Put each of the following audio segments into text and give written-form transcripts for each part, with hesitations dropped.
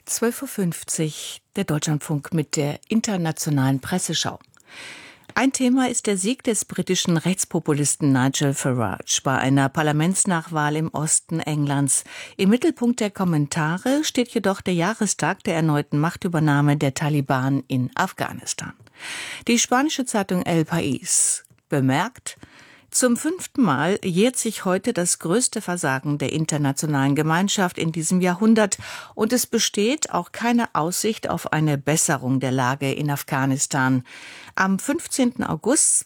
12:50 Uhr, der Deutschlandfunk mit der internationalen Presseschau. Ein Thema ist der Sieg des britischen Rechtspopulisten Nigel Farage bei einer Parlamentsnachwahl im Osten Englands. Im Mittelpunkt der Kommentare steht jedoch der Jahrestag der erneuten Machtübernahme der Taliban in Afghanistan. Die spanische Zeitung El País bemerkt: Zum 5. Mal jährt sich heute das größte Versagen der internationalen Gemeinschaft in diesem Jahrhundert und es besteht auch keine Aussicht auf eine Besserung der Lage in Afghanistan. Am 15. August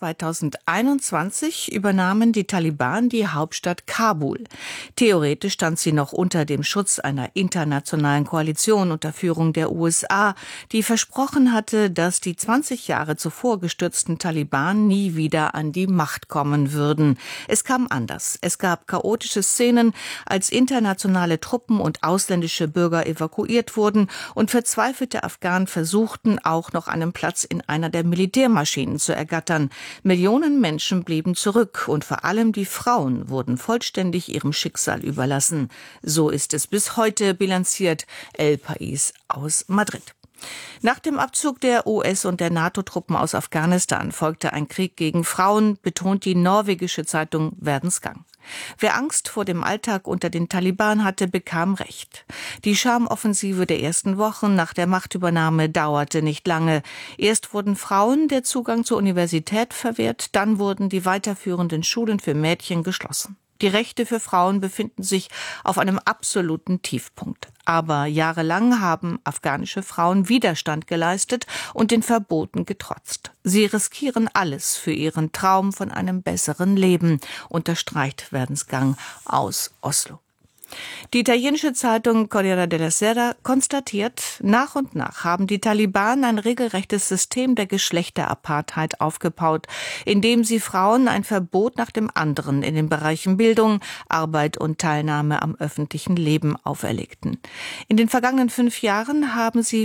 2021 übernahmen die Taliban die Hauptstadt Kabul. Theoretisch stand sie noch unter dem Schutz einer internationalen Koalition unter Führung der USA, die versprochen hatte, dass die 20 Jahre zuvor gestürzten Taliban nie wieder an die Macht kommen würden. Es kam anders. Es gab chaotische Szenen, als internationale Truppen und ausländische Bürger evakuiert wurden und verzweifelte Afghanen versuchten, auch noch einen Platz in einer der Militärmaschinen zu ergattern. Millionen Menschen blieben zurück und vor allem die Frauen wurden vollständig ihrem Schicksal überlassen. So ist es bis heute, bilanziert El País aus Madrid. Nach dem Abzug der US- und der NATO-Truppen aus Afghanistan folgte ein Krieg gegen Frauen, betont die norwegische Zeitung Verdensgang. Wer Angst vor dem Alltag unter den Taliban hatte, bekam recht. Die Charmoffensive der ersten Wochen nach der Machtübernahme dauerte nicht lange. Erst wurden Frauen der Zugang zur Universität verwehrt, dann wurden die weiterführenden Schulen für Mädchen geschlossen. Die Rechte für Frauen befinden sich auf einem absoluten Tiefpunkt. Aber jahrelang haben afghanische Frauen Widerstand geleistet und den Verboten getrotzt. Sie riskieren alles für ihren Traum von einem besseren Leben, unterstreicht Verdensgang aus Oslo. Die italienische Zeitung Corriere della Sera konstatiert, nach und nach haben die Taliban ein regelrechtes System der Geschlechterapartheid aufgebaut, indem sie Frauen ein Verbot nach dem anderen in den Bereichen Bildung, Arbeit und Teilnahme am öffentlichen Leben auferlegten. In den vergangenen 5 Jahren haben sie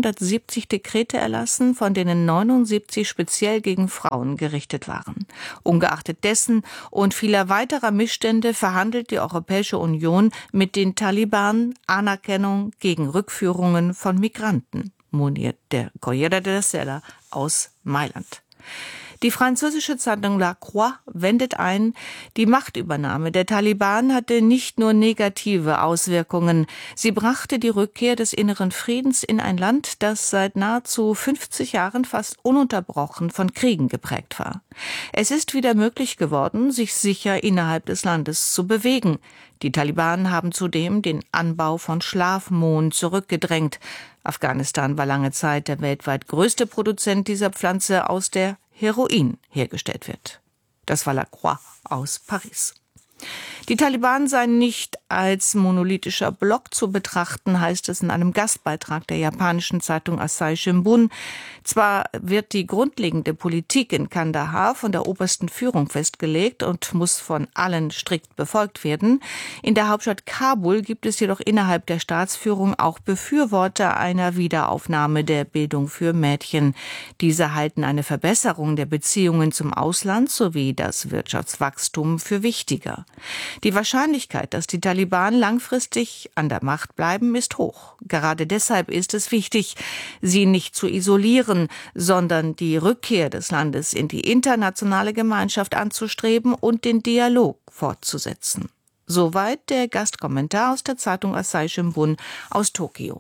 470 Dekrete erlassen, von denen 79 speziell gegen Frauen gerichtet waren. Ungeachtet dessen und vieler weiterer Missstände verhandelt die Europäische Union mit den Taliban Anerkennung gegen Rückführungen von Migranten, moniert der Corriere della Sera aus Mailand. Die französische Zeitung La Croix wendet ein, die Machtübernahme der Taliban hatte nicht nur negative Auswirkungen. Sie brachte die Rückkehr des inneren Friedens in ein Land, das seit nahezu 50 Jahren fast ununterbrochen von Kriegen geprägt war. Es ist wieder möglich geworden, sich sicher innerhalb des Landes zu bewegen. Die Taliban haben zudem den Anbau von Schlafmohn zurückgedrängt. Afghanistan war lange Zeit der weltweit größte Produzent dieser Pflanze, aus der Heroin hergestellt wird. Das war La Croix aus Paris. Die Taliban seien nicht als monolithischer Block zu betrachten, heißt es in einem Gastbeitrag der japanischen Zeitung Asahi Shimbun. Zwar wird die grundlegende Politik in Kandahar von der obersten Führung festgelegt und muss von allen strikt befolgt werden. In der Hauptstadt Kabul gibt es jedoch innerhalb der Staatsführung auch Befürworter einer Wiederaufnahme der Bildung für Mädchen. Diese halten eine Verbesserung der Beziehungen zum Ausland sowie das Wirtschaftswachstum für wichtiger. Die Wahrscheinlichkeit, dass die Taliban langfristig an der Macht bleiben, ist hoch. Gerade deshalb ist es wichtig, sie nicht zu isolieren, sondern die Rückkehr des Landes in die internationale Gemeinschaft anzustreben und den Dialog fortzusetzen. Soweit der Gastkommentar aus der Zeitung Asahi Shimbun aus Tokio.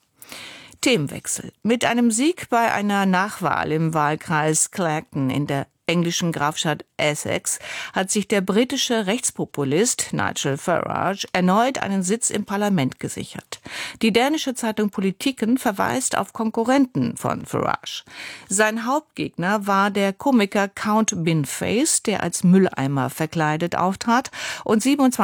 Themenwechsel. Mit einem Sieg bei einer Nachwahl im Wahlkreis Clacton in der englischen Grafschaft Essex hat sich der britische Rechtspopulist Nigel Farage erneut einen Sitz im Parlament gesichert. Die dänische Zeitung Politiken verweist auf Konkurrenten von Farage. Sein Hauptgegner war der Komiker Count Binface, der als Mülleimer verkleidet auftrat und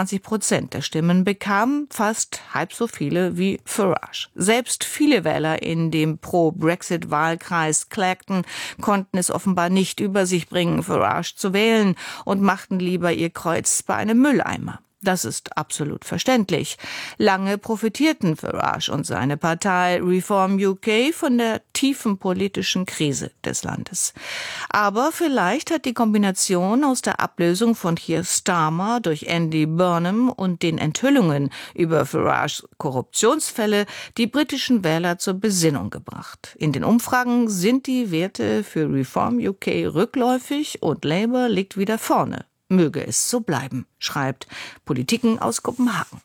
27% der Stimmen bekam, fast halb so viele wie Farage. Selbst viele Wähler in dem Pro-Brexit-Wahlkreis Clacton konnten es offenbar nicht über sich bringen, Farage zu wählen und machten lieber ihr Kreuz bei einem Mülleimer. Das ist absolut verständlich. Lange profitierten Farage und seine Partei Reform UK von der tiefen politischen Krise des Landes. Aber vielleicht hat die Kombination aus der Ablösung von Keir Starmer durch Andy Burnham und den Enthüllungen über Farages Korruptionsfälle die britischen Wähler zur Besinnung gebracht. In den Umfragen sind die Werte für Reform UK rückläufig und Labour liegt wieder vorne. Möge es so bleiben, schreibt Politiken aus Kopenhagen.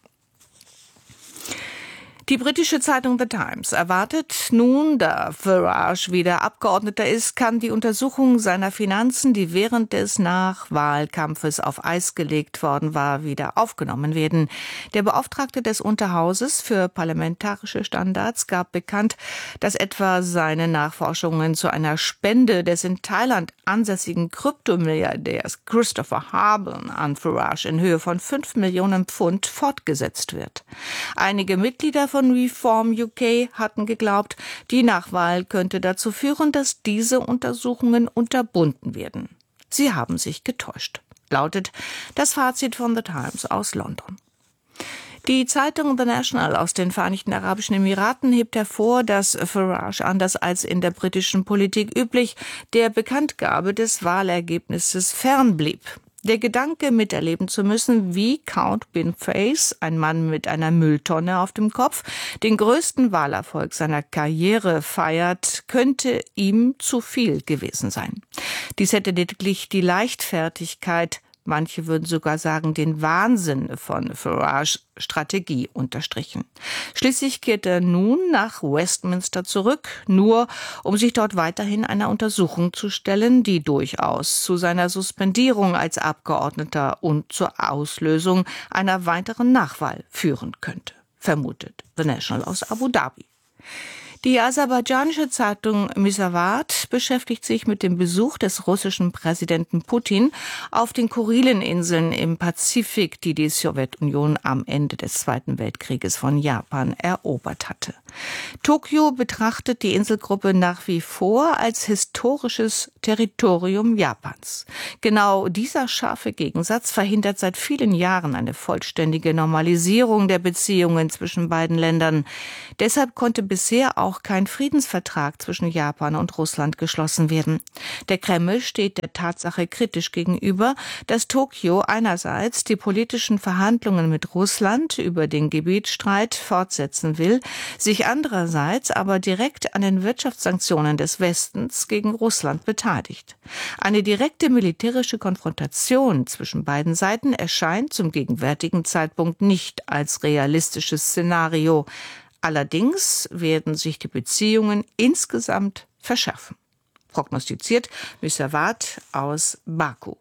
Die britische Zeitung The Times erwartet nun, da Farage wieder Abgeordneter ist, kann die Untersuchung seiner Finanzen, die während des Nachwahlkampfes auf Eis gelegt worden war, wieder aufgenommen werden. Der Beauftragte des Unterhauses für parlamentarische Standards gab bekannt, dass etwa seine Nachforschungen zu einer Spende des in Thailand ansässigen Kryptomilliardärs Christopher Harben an Farage in Höhe von 5 Millionen Pfund fortgesetzt wird. Einige Mitglieder von Reform UK hatten geglaubt, die Nachwahl könnte dazu führen, dass diese Untersuchungen unterbunden werden. Sie haben sich getäuscht, lautet das Fazit von The Times aus London. Die Zeitung The National aus den Vereinigten Arabischen Emiraten hebt hervor, dass Farage, anders als in der britischen Politik üblich, der Bekanntgabe des Wahlergebnisses fernblieb. Der Gedanke, miterleben zu müssen, wie Count Boniface, ein Mann mit einer Mülltonne auf dem Kopf, den größten Wahlerfolg seiner Karriere feiert, könnte ihm zu viel gewesen sein. Dies hätte lediglich die Leichtfertigkeit, manche würden sogar sagen, den Wahnsinn von Farages Strategie unterstrichen. Schließlich kehrt er nun nach Westminster zurück, nur um sich dort weiterhin einer Untersuchung zu stellen, die durchaus zu seiner Suspendierung als Abgeordneter und zur Auslösung einer weiteren Nachwahl führen könnte, vermutet The National aus Abu Dhabi. Die aserbaidschanische Zeitung Mysavat beschäftigt sich mit dem Besuch des russischen Präsidenten Putin auf den Kurileninseln im Pazifik, die die Sowjetunion am Ende des Zweiten Weltkrieges von Japan erobert hatte. Tokio betrachtet die Inselgruppe nach wie vor als historisches Territorium Japans. Genau dieser scharfe Gegensatz verhindert seit vielen Jahren eine vollständige Normalisierung der Beziehungen zwischen beiden Ländern. Deshalb konnte bisher auch kein Friedensvertrag zwischen Japan und Russland geschlossen werden. Der Kreml steht der Tatsache kritisch gegenüber, dass Tokio einerseits die politischen Verhandlungen mit Russland über den Gebietsstreit fortsetzen will, sich andererseits aber direkt an den Wirtschaftssanktionen des Westens gegen Russland beteiligt. Eine direkte militärische Konfrontation zwischen beiden Seiten erscheint zum gegenwärtigen Zeitpunkt nicht als realistisches Szenario. Allerdings werden sich die Beziehungen insgesamt verschärfen, prognostiziert Mysavat aus Baku.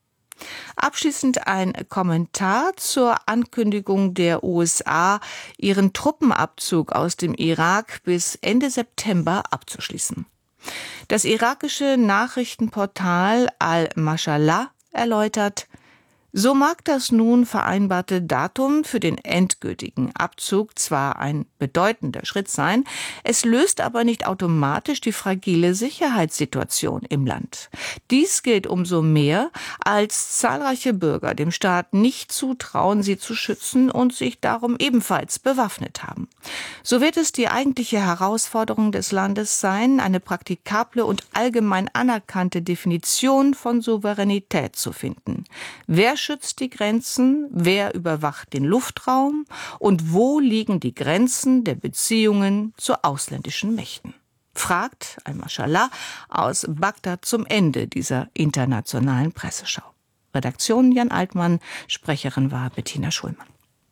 Abschließend ein Kommentar zur Ankündigung der USA, ihren Truppenabzug aus dem Irak bis Ende September abzuschließen. Das irakische Nachrichtenportal Al-Mashallah erläutert: So mag das nun vereinbarte Datum für den endgültigen Abzug zwar ein bedeutender Schritt sein, es löst aber nicht automatisch die fragile Sicherheitssituation im Land. Dies gilt umso mehr, als zahlreiche Bürger dem Staat nicht zutrauen, sie zu schützen und sich darum ebenfalls bewaffnet haben. So wird es die eigentliche Herausforderung des Landes sein, eine praktikable und allgemein anerkannte Definition von Souveränität zu finden. Wer schützt die Grenzen, wer überwacht den Luftraum und wo liegen die Grenzen der Beziehungen zu ausländischen Mächten? Fragt Al-Mashallah aus Bagdad zum Ende dieser internationalen Presseschau. Redaktion Jan Altmann, Sprecherin war Bettina Schulmann.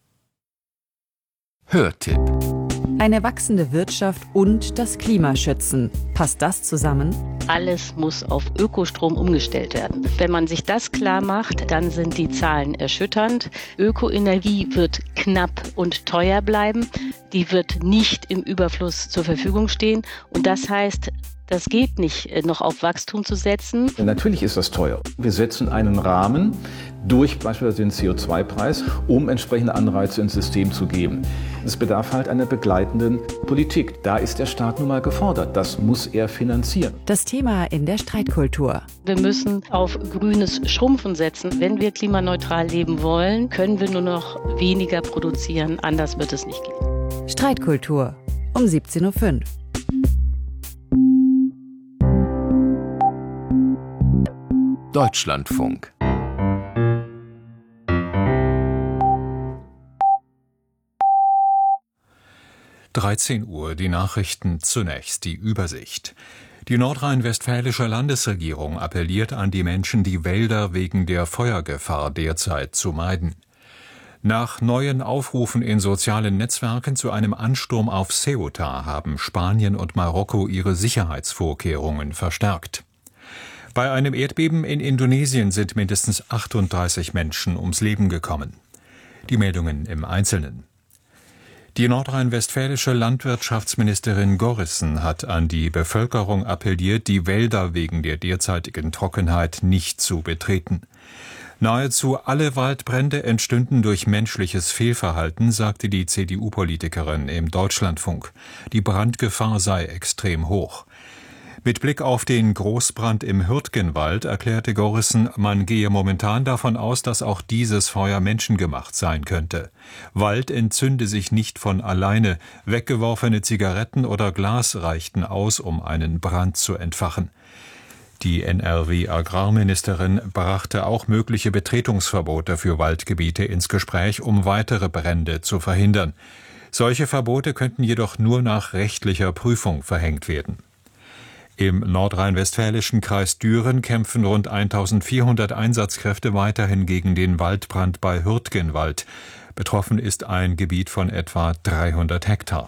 Hörtipp. Eine wachsende Wirtschaft und das Klima schützen. Passt das zusammen? Alles muss auf Ökostrom umgestellt werden. Wenn man sich das klar macht, dann sind die Zahlen erschütternd. Ökoenergie wird knapp und teuer bleiben. Die wird nicht im Überfluss zur Verfügung stehen. Und das heißt, Das geht nicht, noch auf Wachstum zu setzen. Natürlich ist das teuer. Wir setzen einen Rahmen durch beispielsweise den CO2-Preis, um entsprechende Anreize ins System zu geben. Es bedarf halt einer begleitenden Politik. Da ist der Staat nun mal gefordert. Das muss er finanzieren. Das Thema in der Streitkultur. Wir müssen auf grünes Schrumpfen setzen. Wenn wir klimaneutral leben wollen, können wir nur noch weniger produzieren. Anders wird es nicht gehen. Streitkultur um 17.05 Uhr. Deutschlandfunk. (13 Uhr), die Nachrichten zunächst, die Übersicht. Die nordrhein-westfälische Landesregierung appelliert an die Menschen, die Wälder wegen der Feuergefahr derzeit zu meiden. Nach neuen Aufrufen in sozialen Netzwerken zu einem Ansturm auf Ceuta haben Spanien und Marokko ihre Sicherheitsvorkehrungen verstärkt. Bei einem Erdbeben in Indonesien sind mindestens 38 Menschen ums Leben gekommen. Die Meldungen im Einzelnen. Die nordrhein-westfälische Landwirtschaftsministerin Gorrissen hat an die Bevölkerung appelliert, die Wälder wegen der derzeitigen Trockenheit nicht zu betreten. Nahezu alle Waldbrände entstünden durch menschliches Fehlverhalten, sagte die CDU-Politikerin im Deutschlandfunk. Die Brandgefahr sei extrem hoch. Mit Blick auf den Großbrand im Hürtgenwald erklärte Gorrissen, man gehe momentan davon aus, dass auch dieses Feuer menschengemacht sein könnte. Wald entzünde sich nicht von alleine, weggeworfene Zigaretten oder Glas reichten aus, um einen Brand zu entfachen. Die NRW-Agrarministerin brachte auch mögliche Betretungsverbote für Waldgebiete ins Gespräch, um weitere Brände zu verhindern. Solche Verbote könnten jedoch nur nach rechtlicher Prüfung verhängt werden. Im nordrhein-westfälischen Kreis Düren kämpfen rund 1400 Einsatzkräfte weiterhin gegen den Waldbrand bei Hürtgenwald. Betroffen ist ein Gebiet von etwa 300 Hektar.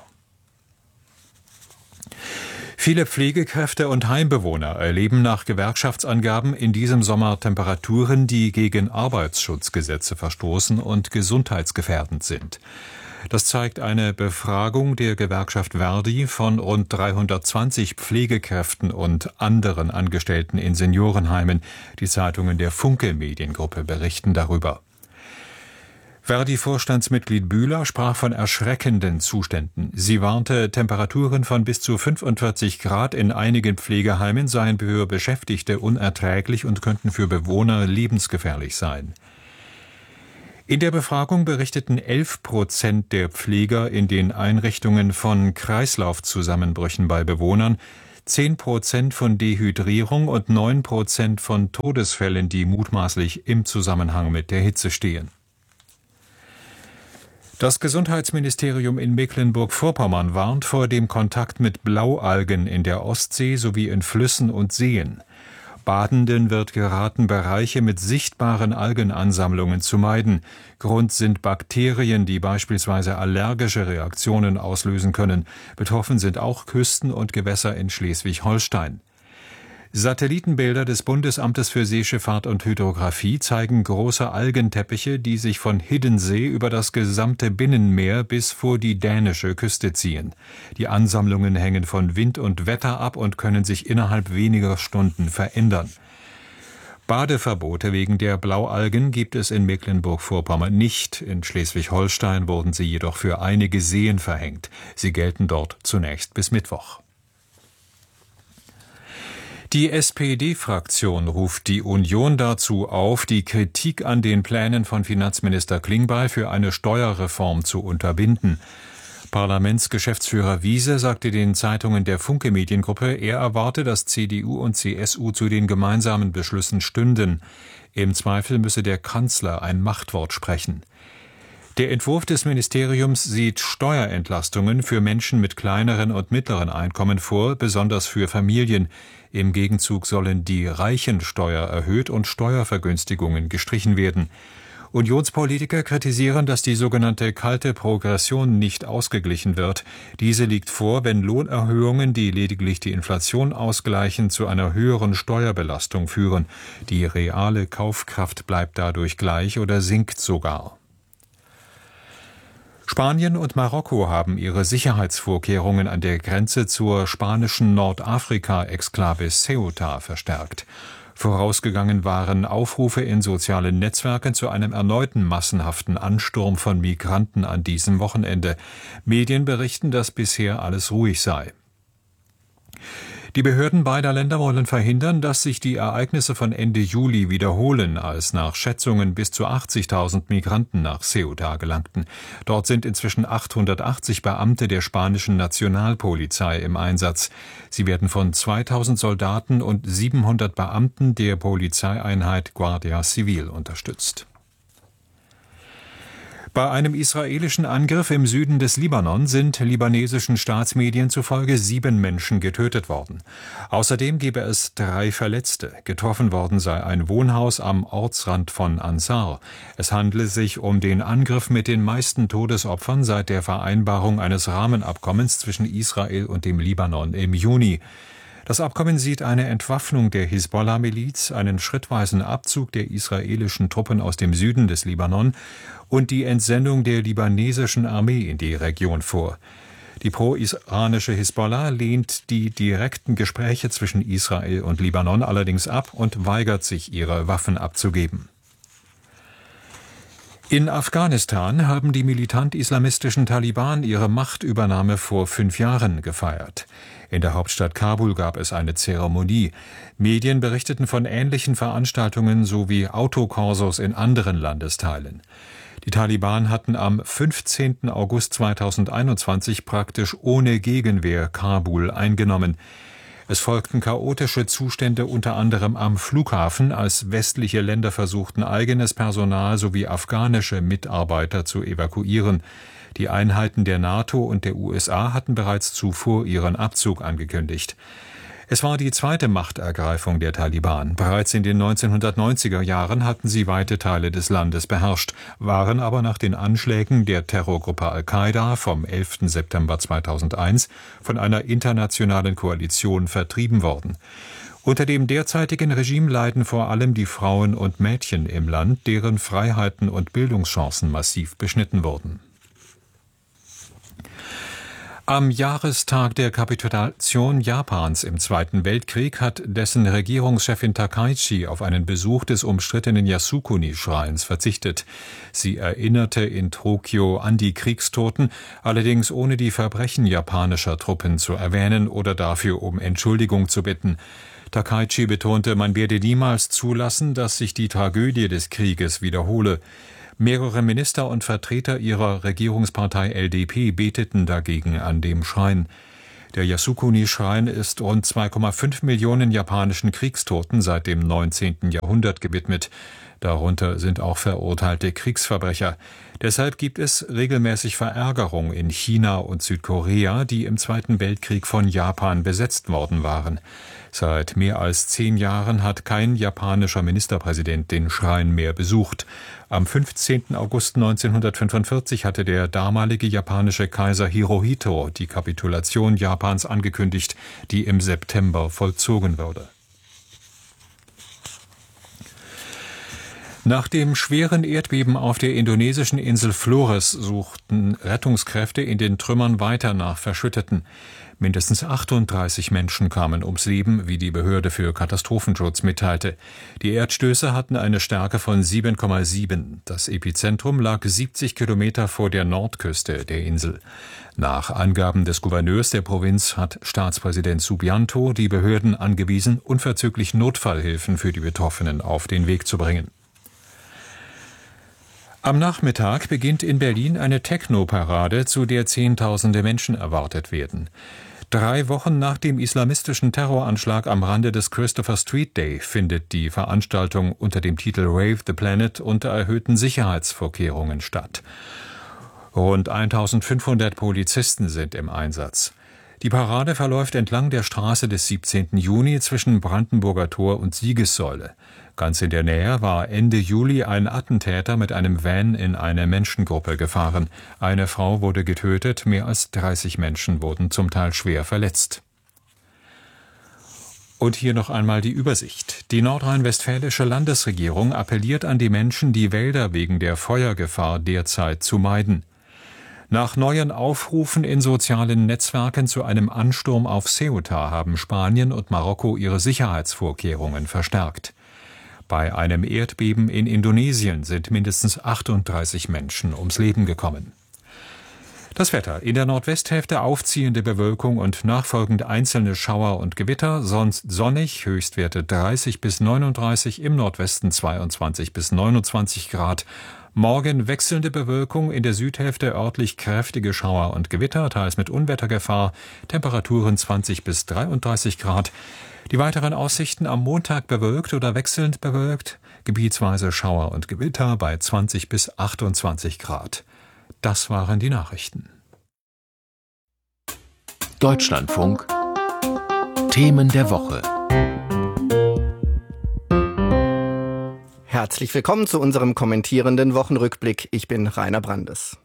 Viele Pflegekräfte und Heimbewohner erleben nach Gewerkschaftsangaben in diesem Sommer Temperaturen, die gegen Arbeitsschutzgesetze verstoßen und gesundheitsgefährdend sind. Das zeigt eine Befragung der Gewerkschaft Verdi von rund 320 Pflegekräften und anderen Angestellten in Seniorenheimen. Die Zeitungen der Funke Mediengruppe berichten darüber. Verdi-Vorstandsmitglied Bühler sprach von erschreckenden Zuständen. Sie warnte, Temperaturen von bis zu 45 Grad in einigen Pflegeheimen seien für Beschäftigte unerträglich und könnten für Bewohner lebensgefährlich sein. In der Befragung berichteten 11% der Pfleger in den Einrichtungen von Kreislaufzusammenbrüchen bei Bewohnern, 10% von Dehydrierung und 9% von Todesfällen, die mutmaßlich im Zusammenhang mit der Hitze stehen. Das Gesundheitsministerium in Mecklenburg-Vorpommern warnt vor dem Kontakt mit Blaualgen in der Ostsee sowie in Flüssen und Seen. Badenden wird geraten, Bereiche mit sichtbaren Algenansammlungen zu meiden. Grund sind Bakterien, die beispielsweise allergische Reaktionen auslösen können. Betroffen sind auch Küsten und Gewässer in Schleswig-Holstein. Satellitenbilder des Bundesamtes für Seeschifffahrt und Hydrographie zeigen große Algenteppiche, die sich von Hiddensee über das gesamte Binnenmeer bis vor die dänische Küste ziehen. Die Ansammlungen hängen von Wind und Wetter ab und können sich innerhalb weniger Stunden verändern. Badeverbote wegen der Blaualgen gibt es in Mecklenburg-Vorpommern nicht. In Schleswig-Holstein wurden sie jedoch für einige Seen verhängt. Sie gelten dort zunächst bis Mittwoch. Die SPD-Fraktion ruft die Union dazu auf, die Kritik an den Plänen von Finanzminister Klingbeil für eine Steuerreform zu unterbinden. Parlamentsgeschäftsführer Wiese sagte den Zeitungen der Funke Mediengruppe, er erwarte, dass CDU und CSU zu den gemeinsamen Beschlüssen stünden. Im Zweifel müsse der Kanzler ein Machtwort sprechen. Der Entwurf des Ministeriums sieht Steuerentlastungen für Menschen mit kleineren und mittleren Einkommen vor, besonders für Familien. Im Gegenzug sollen die Reichensteuer erhöht und Steuervergünstigungen gestrichen werden. Unionspolitiker kritisieren, dass die sogenannte kalte Progression nicht ausgeglichen wird. Diese liegt vor, wenn Lohnerhöhungen, die lediglich die Inflation ausgleichen, zu einer höheren Steuerbelastung führen. Die reale Kaufkraft bleibt dadurch gleich oder sinkt sogar. Spanien und Marokko haben ihre Sicherheitsvorkehrungen an der Grenze zur spanischen Nordafrika-Exklave Ceuta verstärkt. Vorausgegangen waren Aufrufe in sozialen Netzwerken zu einem erneuten massenhaften Ansturm von Migranten an diesem Wochenende. Medien berichten, dass bisher alles ruhig sei. Die Behörden beider Länder wollen verhindern, dass sich die Ereignisse von Ende Juli wiederholen, als nach Schätzungen bis zu 80.000 Migranten nach Ceuta gelangten. Dort sind inzwischen 880 Beamte der spanischen Nationalpolizei im Einsatz. Sie werden von 2.000 Soldaten und 700 Beamten der Polizeieinheit Guardia Civil unterstützt. Bei einem israelischen Angriff im Süden des Libanon sind libanesischen Staatsmedien zufolge 7 Menschen getötet worden. Außerdem gebe es 3 Verletzte. Getroffen worden sei ein Wohnhaus am Ortsrand von Ansar. Es handle sich um den Angriff mit den meisten Todesopfern seit der Vereinbarung eines Rahmenabkommens zwischen Israel und dem Libanon im Juni. Das Abkommen sieht eine Entwaffnung der Hisbollah-Miliz, einen schrittweisen Abzug der israelischen Truppen aus dem Süden des Libanon und die Entsendung der libanesischen Armee in die Region vor. Die pro-iranische Hisbollah lehnt die direkten Gespräche zwischen Israel und Libanon allerdings ab und weigert sich, ihre Waffen abzugeben. In Afghanistan haben die militant-islamistischen Taliban ihre Machtübernahme vor 5 Jahren gefeiert. In der Hauptstadt Kabul gab es eine Zeremonie. Medien berichteten von ähnlichen Veranstaltungen sowie Autokorsos in anderen Landesteilen. Die Taliban hatten am 15. August 2021 praktisch ohne Gegenwehr Kabul eingenommen. Es folgten chaotische Zustände unter anderem am Flughafen, als westliche Länder versuchten, eigenes Personal sowie afghanische Mitarbeiter zu evakuieren. Die Einheiten der NATO und der USA hatten bereits zuvor ihren Abzug angekündigt. Es war die zweite Machtergreifung der Taliban. Bereits in den 1990er Jahren hatten sie weite Teile des Landes beherrscht, waren aber nach den Anschlägen der Terrorgruppe Al-Qaida vom 11. September 2001 von einer internationalen Koalition vertrieben worden. Unter dem derzeitigen Regime leiden vor allem die Frauen und Mädchen im Land, deren Freiheiten und Bildungschancen massiv beschnitten wurden. Am Jahrestag der Kapitulation Japans im Zweiten Weltkrieg hat dessen Regierungschefin Takaichi auf einen Besuch des umstrittenen Yasukuni-Schreins verzichtet. Sie erinnerte in Tokio an die Kriegstoten, allerdings ohne die Verbrechen japanischer Truppen zu erwähnen oder dafür um Entschuldigung zu bitten. Takaichi betonte, man werde niemals zulassen, dass sich die Tragödie des Krieges wiederhole. Mehrere Minister und Vertreter ihrer Regierungspartei LDP beteten dagegen an dem Schrein. Der Yasukuni-Schrein ist rund 2,5 Millionen japanischen Kriegstoten seit dem 19. Jahrhundert gewidmet. Darunter sind auch verurteilte Kriegsverbrecher. Deshalb gibt es regelmäßig Verärgerung in China und Südkorea, die im Zweiten Weltkrieg von Japan besetzt worden waren. Seit mehr als 10 Jahren hat kein japanischer Ministerpräsident den Schrein mehr besucht. Am 15. August 1945 hatte der damalige japanische Kaiser Hirohito die Kapitulation Japans angekündigt, die im September vollzogen würde. Nach dem schweren Erdbeben auf der indonesischen Insel Flores suchten Rettungskräfte in den Trümmern weiter nach Verschütteten. Mindestens 38 Menschen kamen ums Leben, wie die Behörde für Katastrophenschutz mitteilte. Die Erdstöße hatten eine Stärke von 7,7. Das Epizentrum lag 70 Kilometer vor der Nordküste der Insel. Nach Angaben des Gouverneurs der Provinz hat Staatspräsident Subianto die Behörden angewiesen, unverzüglich Notfallhilfen für die Betroffenen auf den Weg zu bringen. Am Nachmittag beginnt in Berlin eine Techno-Parade, zu der Zehntausende Menschen erwartet werden. 3 Wochen nach dem islamistischen Terroranschlag am Rande des Christopher Street Day findet die Veranstaltung unter dem Titel Rave the Planet unter erhöhten Sicherheitsvorkehrungen statt. Rund 1500 Polizisten sind im Einsatz. Die Parade verläuft entlang der Straße des 17. Juni zwischen Brandenburger Tor und Siegessäule. Ganz in der Nähe war Ende Juli ein Attentäter mit einem Van in eine Menschengruppe gefahren. Eine Frau wurde getötet, mehr als 30 Menschen wurden zum Teil schwer verletzt. Und hier noch einmal die Übersicht. Die nordrhein-westfälische Landesregierung appelliert an die Menschen, die Wälder wegen der Feuergefahr derzeit zu meiden. Nach neuen Aufrufen in sozialen Netzwerken zu einem Ansturm auf Ceuta haben Spanien und Marokko ihre Sicherheitsvorkehrungen verstärkt. Bei einem Erdbeben in Indonesien sind mindestens 38 Menschen ums Leben gekommen. Das Wetter: In der Nordwesthälfte aufziehende Bewölkung und nachfolgend einzelne Schauer und Gewitter, sonst sonnig, Höchstwerte 30 bis 39, im Nordwesten 22 bis 29 Grad. Morgen wechselnde Bewölkung, in der Südhälfte örtlich kräftige Schauer und Gewitter, teils mit Unwettergefahr, Temperaturen 20 bis 33 Grad. Die weiteren Aussichten: am Montag bewölkt oder wechselnd bewölkt, gebietsweise Schauer und Gewitter bei 20 bis 28 Grad. Das waren die Nachrichten. Deutschlandfunk Themen der Woche. Herzlich willkommen zu unserem kommentierenden Wochenrückblick. Ich bin Rainer Brandes.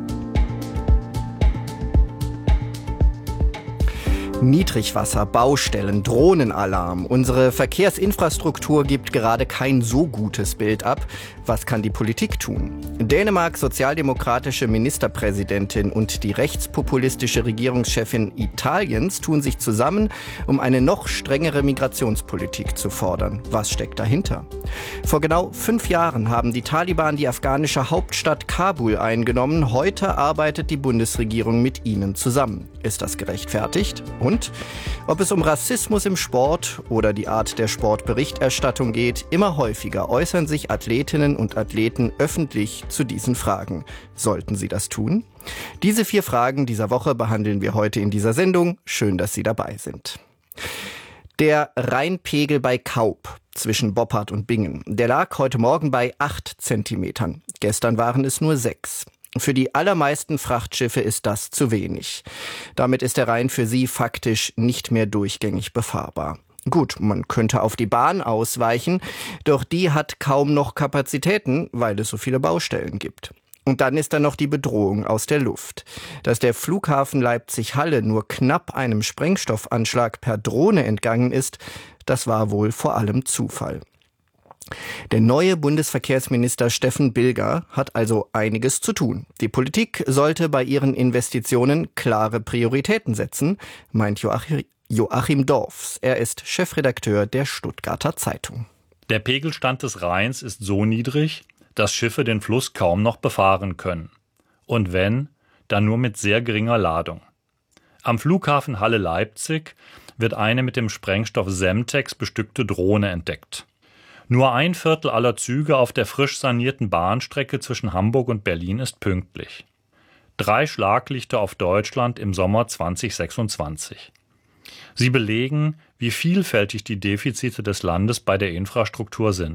Niedrigwasser, Baustellen, Drohnenalarm. Unsere Verkehrsinfrastruktur gibt gerade kein so gutes Bild ab. Was kann die Politik tun? Dänemarks sozialdemokratische Ministerpräsidentin und die rechtspopulistische Regierungschefin Italiens tun sich zusammen, um eine noch strengere Migrationspolitik zu fordern. Was steckt dahinter? Vor genau 5 Jahren haben die Taliban die afghanische Hauptstadt Kabul eingenommen. Heute arbeitet die Bundesregierung mit ihnen zusammen. Ist das gerechtfertigt? Und ob es um Rassismus im Sport oder die Art der Sportberichterstattung geht, immer häufiger äußern sich Athletinnen und Athleten öffentlich zu diesen Fragen. Sollten sie das tun? Diese 4 Fragen dieser Woche behandeln wir heute in dieser Sendung. Schön, dass Sie dabei sind. Der Rheinpegel bei Kaub zwischen Boppard und Bingen, der lag heute Morgen bei 8 Zentimetern. Gestern waren es nur 6. Für die allermeisten Frachtschiffe ist das zu wenig. Damit ist der Rhein für sie faktisch nicht mehr durchgängig befahrbar. Gut, man könnte auf die Bahn ausweichen, doch die hat kaum noch Kapazitäten, weil es so viele Baustellen gibt. Und dann ist da noch die Bedrohung aus der Luft. Dass der Flughafen Leipzig-Halle nur knapp einem Sprengstoffanschlag per Drohne entgangen ist, das war wohl vor allem Zufall. Der neue Bundesverkehrsminister Steffen Bilger hat also einiges zu tun. Die Politik sollte bei ihren Investitionen klare Prioritäten setzen, meint Joachim Dorfs. Er ist Chefredakteur der Stuttgarter Zeitung. Der Pegelstand des Rheins ist so niedrig, dass Schiffe den Fluss kaum noch befahren können. Und wenn, dann nur mit sehr geringer Ladung. Am Flughafen Halle-Leipzig wird eine mit dem Sprengstoff Semtex bestückte Drohne entdeckt. Nur 1/4 aller Züge auf der frisch sanierten Bahnstrecke zwischen Hamburg und Berlin ist pünktlich. 3 Schlaglichter auf Deutschland im Sommer 2026. Sie belegen, wie vielfältig die Defizite des Landes bei der Infrastruktur sind.